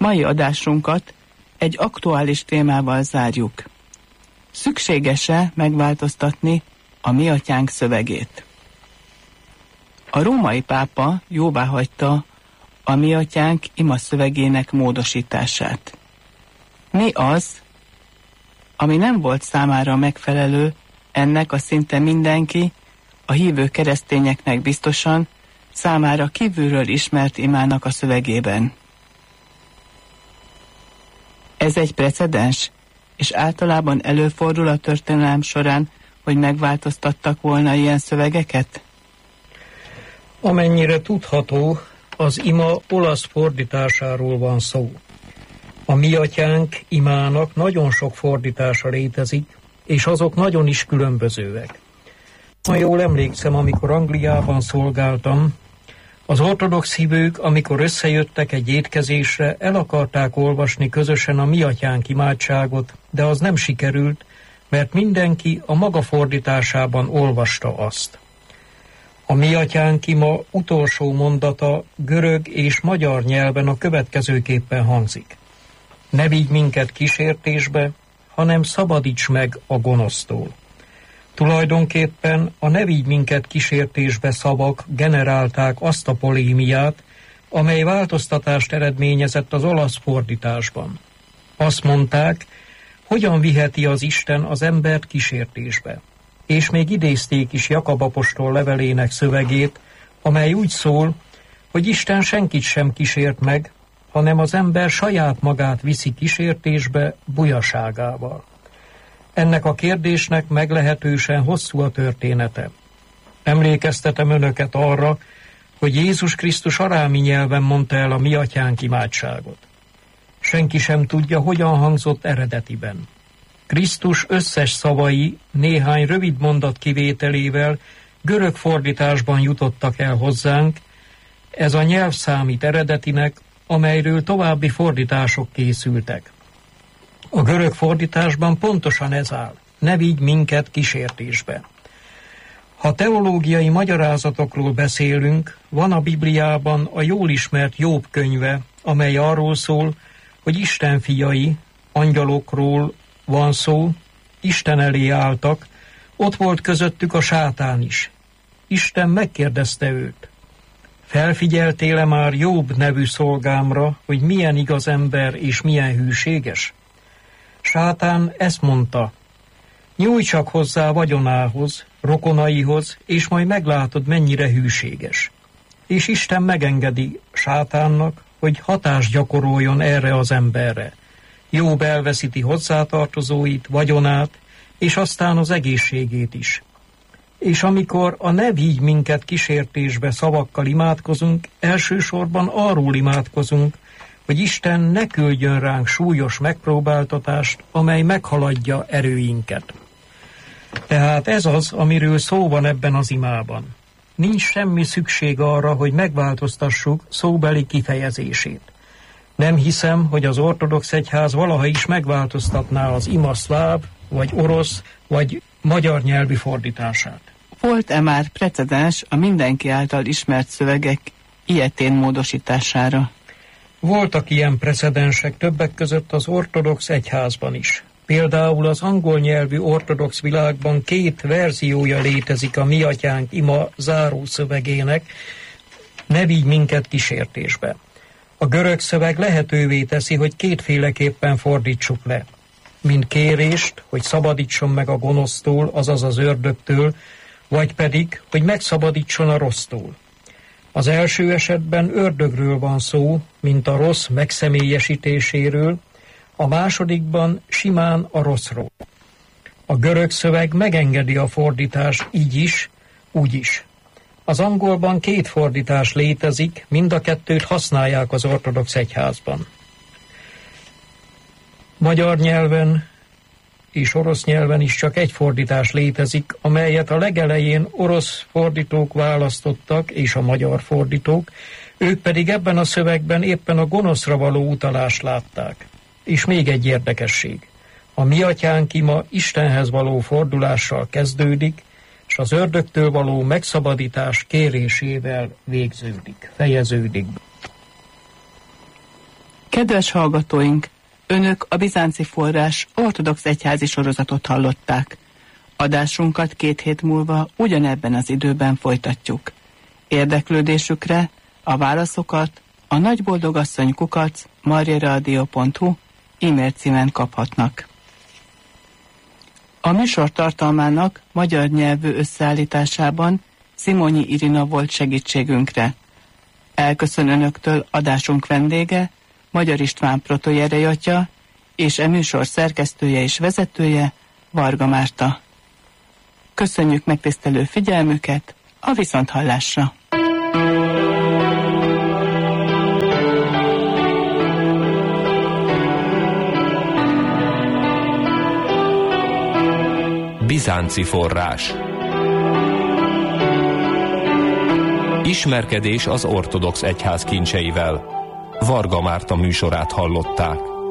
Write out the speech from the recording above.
Mai adásunkat egy aktuális témával zárjuk. Szükséges-e megváltoztatni a Mi Atyánk szövegét? A római pápa jóváhagyta a Mi Atyánk ima szövegének módosítását. Mi az, ami nem volt számára megfelelő ennek a szinte mindenki, a hívő keresztényeknek biztosan, számára kívülről ismert imának a szövegében? Ez egy precedens, és általában előfordul a történelem során, hogy megváltoztattak volna ilyen szövegeket? Amennyire tudható, az ima olasz fordításáról van szó. A Mi Atyánk imának nagyon sok fordítása létezik, és azok nagyon is különbözőek. Ha jól emlékszem, amikor Angliában szolgáltam, az ortodox hívők, amikor összejöttek egy étkezésre, el akarták olvasni közösen a Mi Atyánk imádságot, de az nem sikerült, mert mindenki a maga fordításában olvasta azt. A Mi Atyánk ima utolsó mondata görög és magyar nyelven a következőképpen hangzik. Ne vigy minket kísértésbe, hanem szabadíts meg a gonosztól. Tulajdonképpen a ne vigy minket kísértésbe szavak generálták azt a polémiát, amely változtatást eredményezett az olasz fordításban. Azt mondták, hogyan viheti az Isten az embert kísértésbe. És még idézték is Jakab apostol levelének szövegét, amely úgy szól, hogy Isten senkit sem kísért meg, hanem az ember saját magát viszi kísértésbe bujaságával. Ennek a kérdésnek meglehetősen hosszú a története. Emlékeztetem önöket arra, hogy Jézus Krisztus arámi nyelven mondta el a Mi Atyánk imádságot. Senki sem tudja, hogyan hangzott eredetiben. Krisztus összes szavai néhány rövid mondat kivételével görög fordításban jutottak el hozzánk, ez a nyelv számít eredetinek, amelyről további fordítások készültek. A görög fordításban pontosan ez áll, ne vigy minket kísértésbe. Ha teológiai magyarázatokról beszélünk, van a Bibliában a jól ismert Jobb könyve, amely arról szól, hogy Isten fiai, angyalokról van szó, Isten elé álltak, ott volt közöttük a sátán is. Isten megkérdezte őt. Felfigyeltél-e már Jobb nevű szolgámra, hogy milyen igaz ember és milyen hűséges? Sátán ezt mondta, nyújts csak hozzá vagyonához, rokonaihoz, és majd meglátod, mennyire hűséges. És Isten megengedi sátánnak, hogy hatást gyakoroljon erre az emberre. Jobb elveszíti hozzátartozóit, vagyonát, és aztán az egészségét is. És amikor a ne vigy minket kísértésbe szavakkal imádkozunk, elsősorban arról imádkozunk, hogy Isten ne küldjön ránk súlyos megpróbáltatást, amely meghaladja erőinket. Tehát ez az, amiről szó van ebben az imában. Nincs semmi szükség arra, hogy megváltoztassuk szóbeli kifejezését. Nem hiszem, hogy az ortodox egyház valaha is megváltoztatná az ima szláv, vagy orosz, vagy magyar nyelvi fordítását. Volt-e már precedens a mindenki által ismert szövegek ilyetén módosítására? Voltak ilyen precedensek többek között az ortodox egyházban is. Például az angol nyelvű ortodox világban 2 verziója létezik a Mi Atyánk ima zárószövegének, ne vigy minket kísértésbe. A görög szöveg lehetővé teszi, hogy 2-féleképpen fordítsuk le. Mind kérést, hogy szabadítson meg a gonosztól, azaz az ördögtől, vagy pedig, hogy megszabadítson a rossztól. Az első esetben ördögről van szó, mint a rossz megszemélyesítéséről, a másodikban simán a rosszról. A görög szöveg megengedi a fordítás így is, úgy is. Az angolban 2 fordítás létezik, mind a 2-t használják az ortodox egyházban. Magyar nyelven és orosz nyelven is csak egy fordítás létezik, amelyet a legelején orosz fordítók választottak, és a magyar fordítók, ők pedig ebben a szövegben éppen a gonoszra való utalást látták. És még egy érdekesség. A Mi Atyánk ima Istenhez való fordulással kezdődik, és az ördögtől való megszabadítás kérésével végződik, fejeződik. Kedves hallgatóink, önök a Bizánci Forrás ortodox egyházi sorozatot hallották. Adásunkat 2 hét múlva ugyanebben az időben folytatjuk. Érdeklődésükre a válaszokat a nagyboldogasszony@mariaradio.hu e-mail címen kaphatnak. A műsor tartalmának magyar nyelvű összeállításában Zimonyi Irina volt segítségünkre. Elköszön önöktől adásunk vendége, Magyar István protojerej atya, és e műsor szerkesztője és vezetője, Varga Márta. Köszönjük megtisztelő figyelmüket, a viszonthallásra! Bizánci Forrás. Ismerkedés az ortodox egyház kincseivel. Varga Márta műsorát hallották.